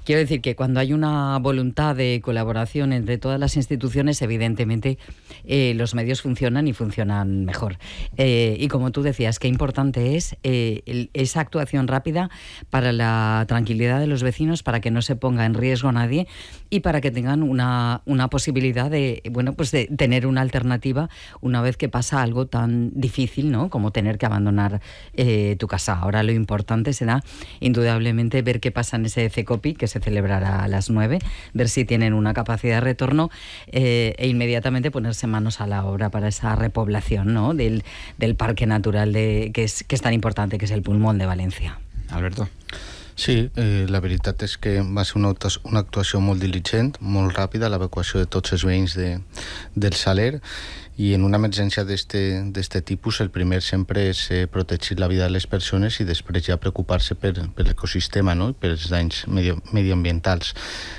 Quiero decir que cuando hay una voluntad de colaboración entre todas las instituciones, evidentemente los medios funcionan y funcionan mejor. Y como tú decías, qué importante es esa actuación rápida para la tranquilidad de los vecinos, para que no se ponga en riesgo a nadie y para que tengan una posibilidad de, bueno, pues de tener una alternativa una vez que pasa algo tan difícil, ¿no?, como tener que abandonar tu casa. Ahora lo importante será indudablemente ver qué pasa en ese CECOPI, que se celebrará a las 9, ver si tienen una capacidad de retorno e inmediatamente ponerse manos a la obra para esa repoblación, ¿no?, del parque natural que es tan importante, que es el pulmón de València. Alberto. Sí, la veritat és que va ser una actuació molt diligent, molt ràpida, l'evacuació de tots els veïns del Saler, i en una emergència d'este tipus el primer sempre és protegir la vida de les persones i després ja preocupar-se per l'ecosistema, no?, i per els danys mediambientals.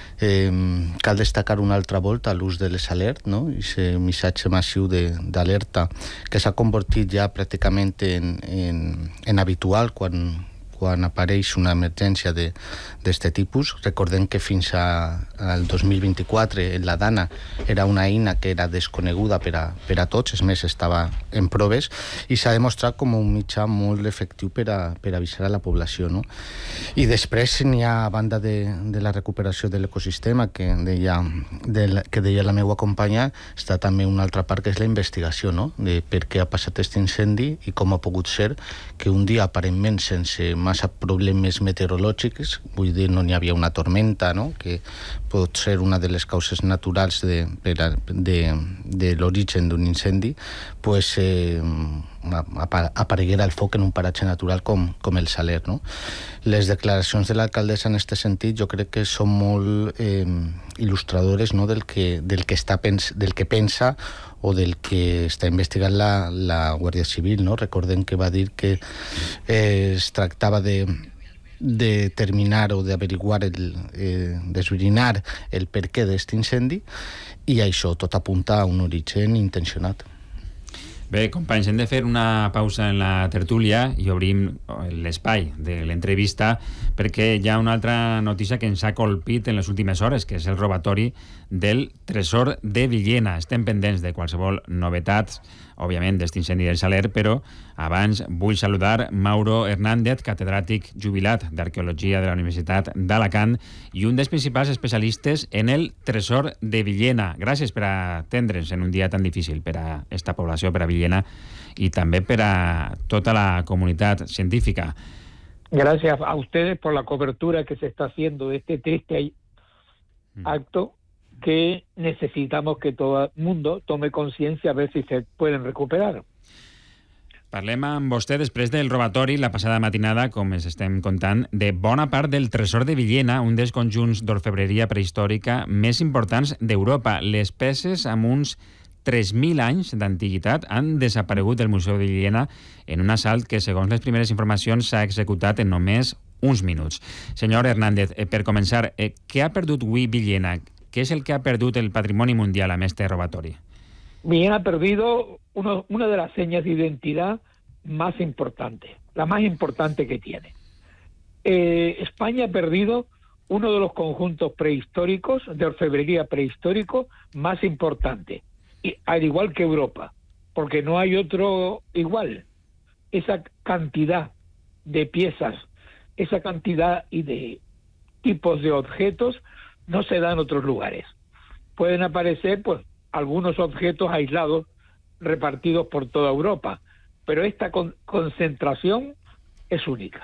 Cal destacar una altra volta l'ús de les alert, no?, i aquest missatge massiu d'alerta que s'ha convertit ja pràcticament en habitual quan apareix una emergència d'este tipus. Recordem que fins al 2024 la DANA era una eina que era desconeguda per a tots, és més, estava en proves, i s'ha demostrat com un mitjà molt efectiu per avisar a la població, no? I després n'hi ha, a banda de la recuperació de l'ecosistema que deia la meva companya, està també una altra part que és la investigació, no?, de per què ha passat aquest incendi i com ha pogut ser que un dia aparentment sense massa problemes meteorològics, vull dir, no n'hi havia una tormenta, no?, que pot ser una de les causes naturals de l'origen d'un incendi, pues apareguera el foc en un paratge natural com el Saler, no? Les declaracions de l'alcaldessa en aquest sentit jo crec que són molt il·lustradores, no?, del que pensa o del que està investigant la Guàrdia Civil, no? Recordem que va dir que es tractava de determinar o d'averiguar, d'esbrinar el perquè d'aquest incendi, i això tot apunta a un origen intencionat. Bé, companys, hem de fer una pausa en la tertúlia i obrim l'espai de l'entrevista perquè hi ha una altra notícia que ens ha colpit en les últimes hores, que és el robatori del tresor de Villena. Estem pendents de qualsevol novetat, òbviament, d'aquest incendi del Saler, però abans vull saludar Mauro Hernández, catedràtic jubilat d'Arqueologia de la Universitat d'Alacant i un dels principals especialistes en el tresor de Villena. Gràcies per atendre'ns en un dia tan difícil per a esta població, per a Villena, y también para toda la comunidad científica. Gracias a ustedes por la cobertura que se está haciendo de este triste acto que necesitamos que todo el mundo tome conciencia a ver si se pueden recuperar. Parlem amb vostè després del robatori la passada matinada, com ens estem contant, de bona part del tresor de Villena, un dels conjunts d'orfebreria prehistòrica més importants d'Europa. Les peces amb uns 3.000 anys d'antiguitat han desaparegut del Museu de Villena en un assalt que, segons les primeres informacions, s'ha executat en només uns minuts. Senyor Hernández, per començar, què ha perdut avui Villena? ¿Qué es el que ha perdido el patrimonio mundial a este robatorio? Bien, ha perdido una de las señas de identidad más importantes, la más importante que tiene. España ha perdido uno de los conjuntos prehistóricos, de orfebrería prehistórico, más importante, al igual que Europa, porque no hay otro igual. Esa cantidad de piezas, esa cantidad y de tipos de objetos no se da en otros lugares. Pueden aparecer, pues, algunos objetos aislados repartidos por toda Europa, pero esta concentración es única.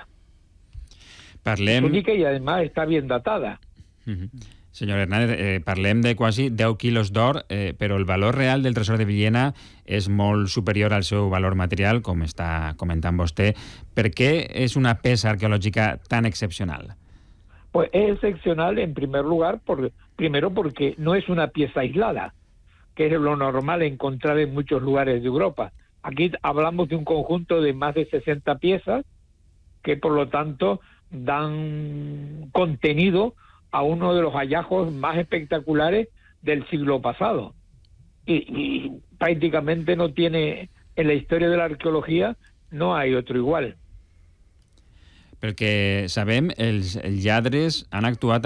Es única y además está bien datada. Senyor Hernández, parlem de quasi 10 quilos d'or, però el valor real del tresor de Villena és molt superior al seu valor material, com està comentant vostè. Per què és una peça arqueològica tan excepcional? Pues es excepcional en primer lugar, primero porque no es una pieza aislada, que es lo normal encontrar en muchos lugares de Europa. Aquí hablamos de un conjunto de más de 60 piezas que por lo tanto dan contenido a uno de los hallazgos más espectaculares del siglo pasado. Y prácticamente no tiene, en la historia de la arqueología, no hay otro igual. Perquè sabem, els lladres han actuat